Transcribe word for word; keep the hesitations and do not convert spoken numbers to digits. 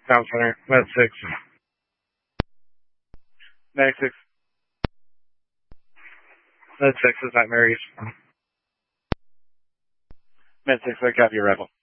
Town Center, Med six. Med six. Med six is at Mary's. Med six, I copy your rebel.